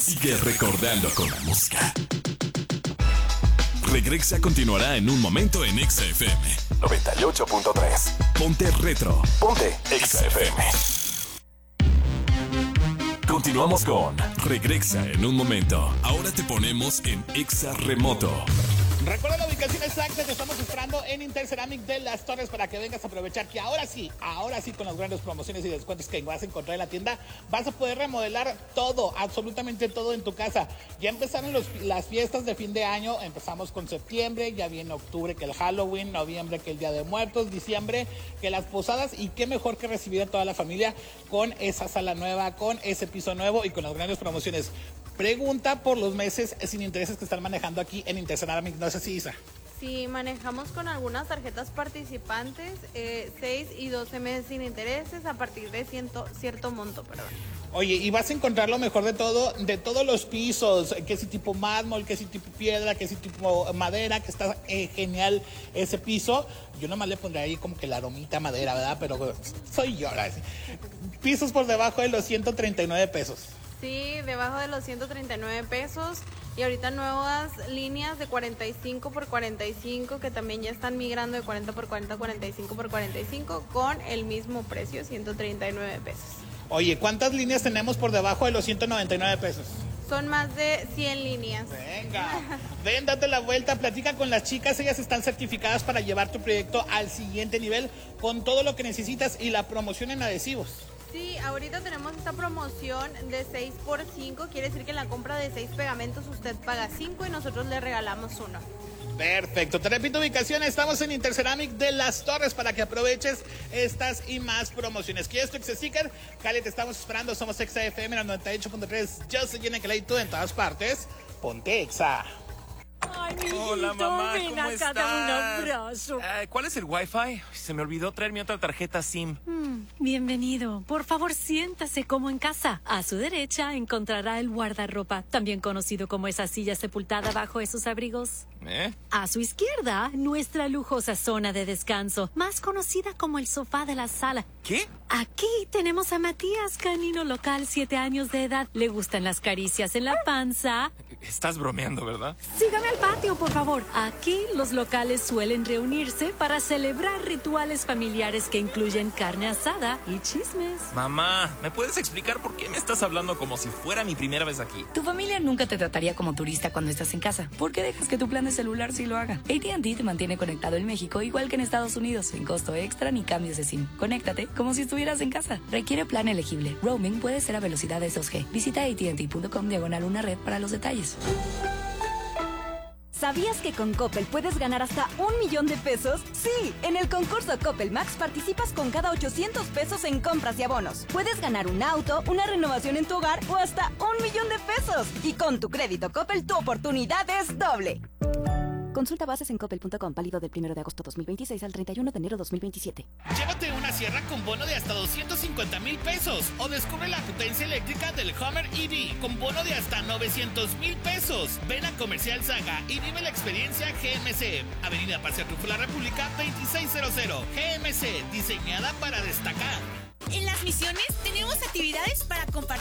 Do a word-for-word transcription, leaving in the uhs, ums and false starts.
Sigue recordando con la música. Regresa continuará en un momento en Exa F M noventa y ocho punto tres. Ponte retro. Ponte Exa F M. Continuamos con Regresa en un momento. Ahora te ponemos en Exa Remoto. Recuerda la ubicación exacta, te estamos esperando en Interceramic de Las Torres para que vengas a aprovechar que ahora sí, ahora sí con las grandes promociones y descuentos que vas a encontrar en la tienda, vas a poder remodelar todo, absolutamente todo en tu casa. Ya empezaron los, las fiestas de fin de año, empezamos con septiembre, ya viene octubre que el Halloween, noviembre que el Día de Muertos, diciembre que las posadas, y qué mejor que recibir a toda la familia con esa sala nueva, con ese piso nuevo y con las grandes promociones. Pregunta por los meses sin intereses que están manejando aquí en Interceramic, no sé si Isa. Sí, manejamos con algunas tarjetas participantes eh, seis y doce meses sin intereses a partir de ciento, cierto monto, perdón. Oye, y vas a encontrar lo mejor de todo, de todos los pisos, que si tipo mármol, que si tipo piedra, que si tipo madera, que está eh, genial ese piso. Yo nomás le pondré ahí como que la aromita madera, ¿verdad? Pero soy yo, ¿verdad? Pisos por debajo de los ciento treinta y nueve pesos. Sí, debajo de los ciento treinta y nueve pesos. Y ahorita nuevas líneas de cuarenta y cinco por cuarenta y cinco que también ya están migrando de cuarenta por cuarenta a cuarenta y cinco por cuarenta y cinco con el mismo precio, ciento treinta y nueve pesos. Oye, ¿cuántas líneas tenemos por debajo de los ciento noventa y nueve pesos? Son más de cien líneas. Venga, ven, date la vuelta, platica con las chicas, ellas están certificadas para llevar tu proyecto al siguiente nivel con todo lo que necesitas y la promoción en adhesivos. Sí, ahorita tenemos esta promoción de seis por cinco, quiere decir que en la compra de seis pegamentos usted paga cinco y nosotros le regalamos uno. Perfecto, te repito ubicación, estamos en Interceramic de Las Torres para que aproveches estas y más promociones. ¿Quieres tu Exa Sticker? Cali, te estamos esperando, somos Exa F M en el noventa y ocho punto tres. Yo soy Jenny Clay, tú en todas partes, ponte Exa. Ay, mijito, Hola, mamá, ven ¿cómo acá, estás? dame un abrazo. Eh, ¿Cuál es el Wi-Fi? Se me olvidó traer mi otra tarjeta SIM. Mm, bienvenido. Por favor, siéntase como en casa. A su derecha encontrará el guardarropa, también conocido como esa silla sepultada bajo esos abrigos. ¿Eh? A su izquierda, nuestra lujosa zona de descanso, más conocida como el sofá de la sala. ¿Qué? Aquí tenemos a Matías, canino local, siete años de edad. Le gustan las caricias en la panza. Estás bromeando, ¿verdad? Sígame al patio, por favor. Aquí los locales suelen reunirse para celebrar rituales familiares que incluyen carne asada y chismes. Mamá, ¿me puedes explicar por qué me estás hablando como si fuera mi primera vez aquí? Tu familia nunca te trataría como turista cuando estás en casa. ¿Por qué dejas que tu plan de celular sí lo haga? A T and T te mantiene conectado en México igual que en Estados Unidos, sin costo extra ni cambios de SIM. Conéctate como si estuvieras en casa. Requiere plan elegible. Roaming puede ser a velocidades dos G. Visita A T and T punto com diagonal una red para los detalles. ¿Sabías que con Coppel puedes ganar hasta un millón de pesos? Sí, en el concurso Coppel Max participas con cada ochocientos pesos en compras y abonos. Puedes ganar un auto, una renovación en tu hogar o hasta un millón de pesos. Y con tu crédito Coppel, tu oportunidad es doble. Consulta bases en coppel punto com, válido del primero de agosto dos mil veintiséis al treinta y uno de enero dos mil veintisiete. Llévate una sierra con bono de hasta doscientos cincuenta mil pesos o descubre la potencia eléctrica del Hummer E V con bono de hasta novecientos mil pesos. Ven a Comercial Saga y vive la experiencia G M C. Avenida Paseo Triunfo La República veintiséiscientos. G M C, diseñada para destacar. En Las Misiones tenemos actividades para compartir.